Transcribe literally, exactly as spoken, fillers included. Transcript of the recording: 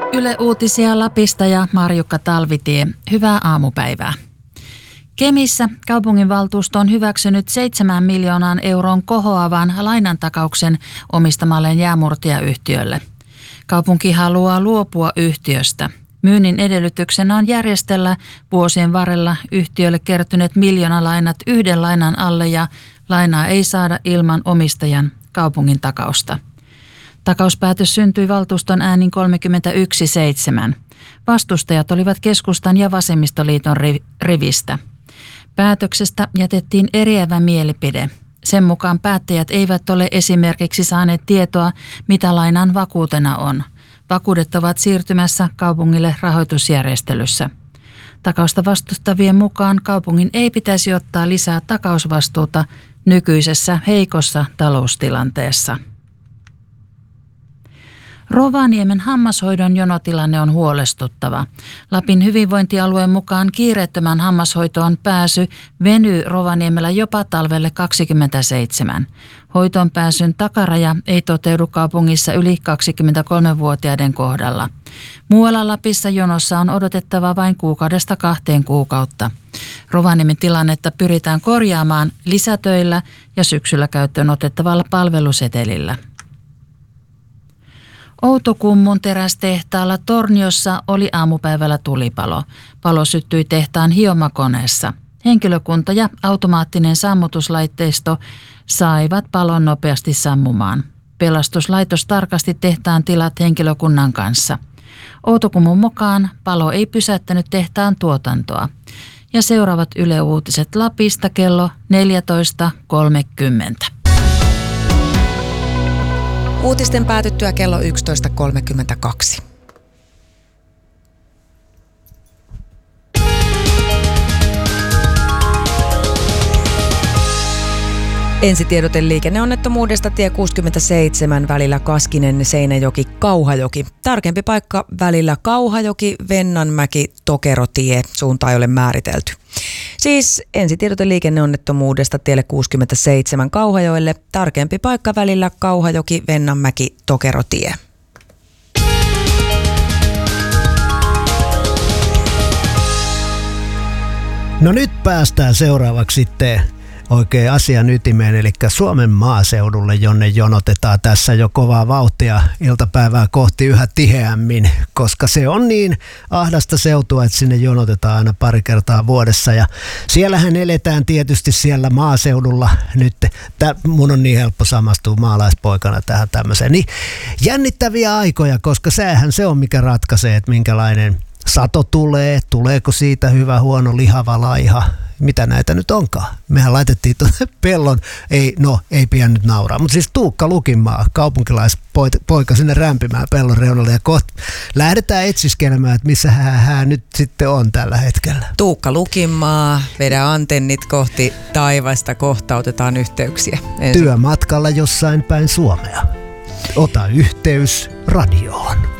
Yle Uutisia Lapista ja Marjukka Talvitie. Hyvää aamupäivää. Kemissä kaupunginvaltuusto on hyväksynyt seitsemän miljoonan euron kohoavan lainantakauksen omistamalleen jäänmurtajayhtiölle. Kaupunki haluaa luopua yhtiöstä. Myynnin edellytyksenä on järjestellä vuosien varrella yhtiölle kertyneet miljoonalainat yhden lainan alle ja lainaa ei saada ilman omistajan kaupungin takausta. Takauspäätös syntyi valtuuston äänin kolmekymmentäyksi seitsemän. Vastustajat olivat keskustan ja vasemmistoliiton rivistä. Päätöksestä jätettiin eriävä mielipide. Sen mukaan päättäjät eivät ole esimerkiksi saaneet tietoa, mitä lainan vakuutena on. Vakuudet ovat siirtymässä kaupungille rahoitusjärjestelyssä. Takausta vastustavien mukaan kaupungin ei pitäisi ottaa lisää takausvastuuta nykyisessä heikossa taloustilanteessa. Rovaniemen hammashoidon jonotilanne on huolestuttava. Lapin hyvinvointialueen mukaan kiireettömän hammashoitoon pääsy venyy Rovaniemellä jopa talvelle kaksikymmentäseitsemän. Hoitoon pääsyn takaraja ei toteudu kaupungissa yli kaksikymmentäkolmevuotiaiden kohdalla. Muualla Lapissa jonossa on odotettava vain kuukaudesta kahteen kuukautta. Rovaniemen tilannetta pyritään korjaamaan lisätöillä ja syksyllä käyttöön otettavalla palvelusetelillä. Outokummun terästehtaalla Torniossa oli aamupäivällä tulipalo. Palo syttyi tehtaan hiomakoneessa. Henkilökunta ja automaattinen sammutuslaitteisto saivat palon nopeasti sammumaan. Pelastuslaitos tarkasti tehtaan tilat henkilökunnan kanssa. Outokummun mukaan palo ei pysäyttänyt tehtaan tuotantoa. Ja seuraavat Yle Uutiset Lapista kello neljätoista kolmekymmentä. Uutisten päätyttyä kello yksitoista kolmekymmentäkaksi. Ensitiedote liikenneonnettomuudesta tie kuusikymmentäseitsemän välillä Kaskinen-Seinäjoki-Kauhajoki. Tarkempi paikka välillä Kauhajoki-Vennanmäki-Tokerotie. Suunta ei ole määritelty. Siis ensitiedote liikenneonnettomuudesta tielle kuusikymmentäseitsemän Kauhajoelle. Tarkempi paikka välillä Kauhajoki-Vennanmäki-Tokerotie. No nyt päästään seuraavaksi sitten oikein asian ytimeen, eli Suomen maaseudulle, jonne jonotetaan tässä jo kovaa vauhtia iltapäivää kohti yhä tiheämmin, koska se on niin ahdasta seutua, että sinne jonotetaan aina pari kertaa vuodessa. Ja siellähän eletään tietysti siellä maaseudulla nyt, tää, mun on niin helppo samastua maalaispoikana tähän tämmöiseen, niin jännittäviä aikoja, koska säähän se on mikä ratkaisee, että minkälainen sato tulee, tuleeko siitä hyvä, huono, lihava, laiha. Mitä näitä nyt onkaan? Mehän laitettiin tuonne pellon, ei, no ei pian nyt nauraa, mutta siis Tuukka Lukinmaa, kaupunkilaispoika sinne rämpimään pellon reunalle ja kohta lähdetään etsiskelemään, että missä hän, hän nyt sitten on tällä hetkellä. Tuukka Lukinmaa, vedä antennit kohti taivasta, kohta otetaan yhteyksiä. Ensin. Työmatkalla jossain päin Suomea. Ota yhteys radioon.